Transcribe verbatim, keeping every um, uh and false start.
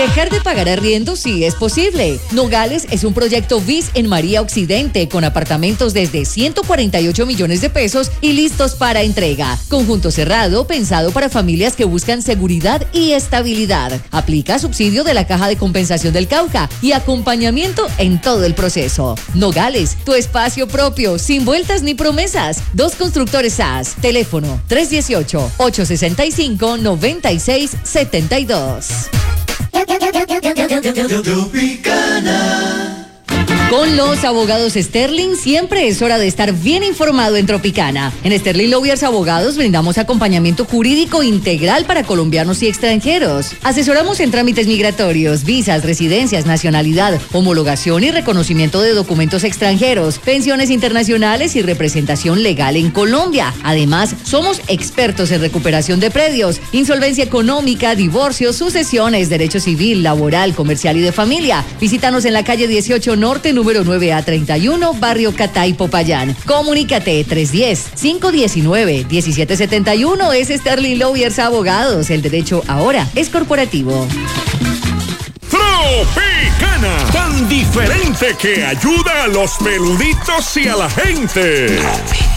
Dejar de pagar arriendo sí es posible. Nogales es un proyecto B I S en María Occidente con apartamentos desde ciento cuarenta y ocho millones de pesos y listos para entrega. Conjunto cerrado pensado para familias que buscan seguridad y estabilidad. Aplica subsidio de la Caja de Compensación del Cauca y acompañamiento en todo el proceso. Nogales, tu espacio propio, sin vueltas ni promesas. Dos Constructores S A S. Teléfono tres uno ocho, ocho seis cinco, nueve seis siete dos. Con los abogados Sterling siempre es hora de estar bien informado en Tropicana. En Sterling Lawyers Abogados brindamos acompañamiento jurídico integral para colombianos y extranjeros. Asesoramos en trámites migratorios, visas, residencias, nacionalidad, homologación y reconocimiento de documentos extranjeros, pensiones internacionales y representación legal en Colombia. Además, somos expertos en recuperación de predios, insolvencia económica, divorcios, sucesiones, derecho civil, laboral, comercial y de familia. Visítanos en la calle dieciocho Norte, número nueve A treinta y uno, Barrio Catay, Popayán. Comunícate tres uno cero, cinco uno nueve, uno siete siete uno. Es Sterling Lawyers Abogados. El derecho ahora es corporativo. Tropicana, tan diferente que ayuda a los peluditos y a la gente.